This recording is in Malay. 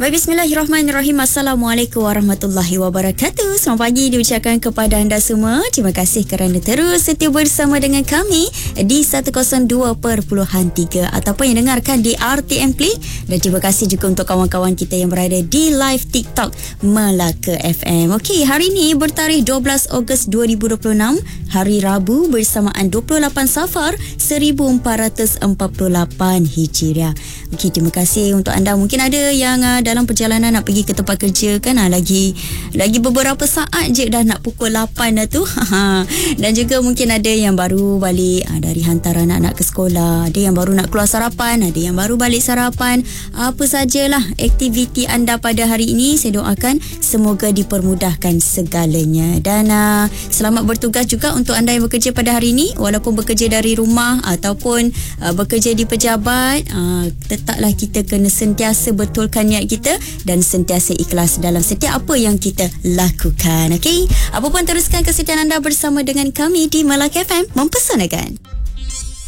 Baik, bismillahirrahmanirrahim. Assalamualaikum warahmatullahi wabarakatuh. Selamat pagi diucapkan kepada anda semua. Terima kasih kerana terus setia bersama dengan kami di 102.3 ataupun yang dengarkan di RTM Play. Dan terima kasih juga untuk kawan-kawan kita yang berada di live TikTok Melaka FM. Okey, hari ini bertarikh 12 Ogos 2026, hari Rabu bersamaan 28 Safar 1448 Hijriah. Okey, terima kasih untuk anda. Mungkin ada yang dalam perjalanan nak pergi ke tempat kerja kan, lagi beberapa saat je dah nak pukul 8 dah tu. Dan juga mungkin ada yang baru balik dari hantar anak-anak ke sekolah, ada yang baru nak keluar sarapan, ada yang baru balik sarapan. Apa sajalah aktiviti anda pada hari ini, saya doakan semoga dipermudahkan segalanya. Dan selamat bertugas juga untuk anda yang bekerja pada hari ini, walaupun bekerja dari rumah ataupun bekerja di pejabat. Tetaplah kita kena sentiasa betulkan niat kita dan sentiasa ikhlas dalam setiap apa yang kita lakukan. Okey, apa pun teruskan kesetiaan anda bersama dengan kami di Melaka FM Mempesonakan.